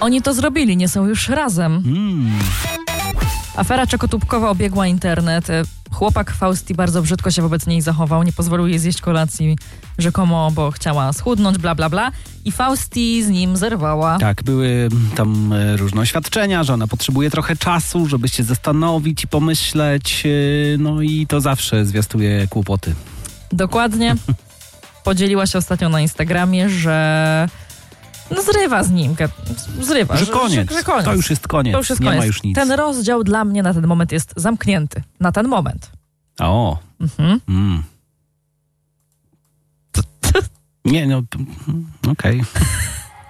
Oni to zrobili, nie są już razem. Afera czekotubkowa obiegła internet. Chłopak Fausti bardzo brzydko się wobec niej zachował, nie pozwolił jej zjeść kolacji rzekomo, bo chciała schudnąć, bla, bla, bla. I Fausti z nim zerwała. Tak, były tam różne oświadczenia, że ona potrzebuje trochę czasu, żeby się zastanowić i pomyśleć. No i to zawsze zwiastuje kłopoty. Dokładnie. Podzieliła się ostatnio na Instagramie, że zrywa z nim. Zrywa. Że koniec. Że koniec. To już jest koniec. To już jest nie koniec. ma już nic. Ten rozdział dla mnie na ten moment jest zamknięty. Na ten moment. O. Nie, no okej.